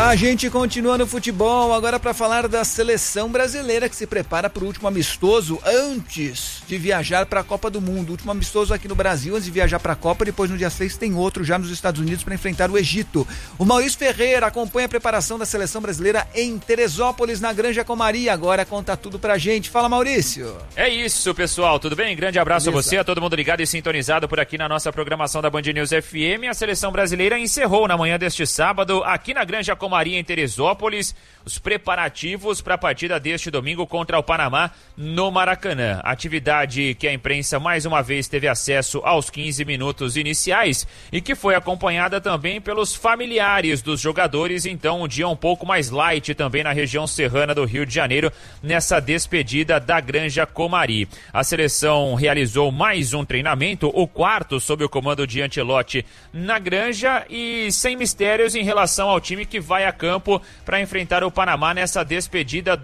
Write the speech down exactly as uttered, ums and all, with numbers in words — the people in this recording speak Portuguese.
A gente continua no futebol, agora para falar da seleção brasileira que se prepara para o último amistoso antes de viajar para a Copa do Mundo. O último amistoso aqui no Brasil antes de viajar para a Copa, depois no dia seis tem outro já nos Estados Unidos para enfrentar o Egito. O Maurício Ferreira acompanha a preparação da seleção brasileira em Teresópolis, na Granja Comari. Agora conta tudo pra gente. Fala, Maurício. É isso, pessoal. Tudo bem? Grande abraço Beleza. a você, a todo mundo ligado e sintonizado por aqui na nossa programação da Band News F M. A seleção brasileira encerrou na manhã deste sábado, aqui na Granja Comari, em Teresópolis, os preparativos para a partida deste domingo contra o Panamá no Maracanã. Atividade que a imprensa mais uma vez teve acesso aos quinze minutos iniciais e que foi acompanhada também pelos familiares dos jogadores. Então, um dia um pouco mais light também na região serrana do Rio de Janeiro, nessa despedida da Granja Comari. A seleção realizou mais um treinamento, o quarto sob o comando de Ancelotti na Granja, e sem mistérios em relação ao time que vai a campo para enfrentar o Panamá nessa despedida